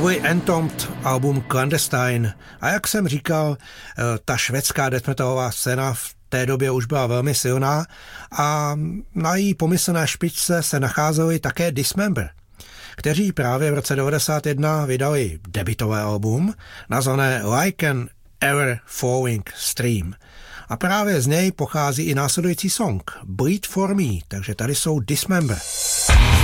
svůj Entombed album Clandestine. A jak jsem říkal, ta švédská death metalová scéna v té době už byla velmi silná a na její pomyslné špičce se nacházeli také Dismember, kteří právě v roce 1991 vydali debutové album nazvané Like an Ever Falling Stream. A právě z něj pochází i následující song Bleed for Me, takže tady jsou Dismember.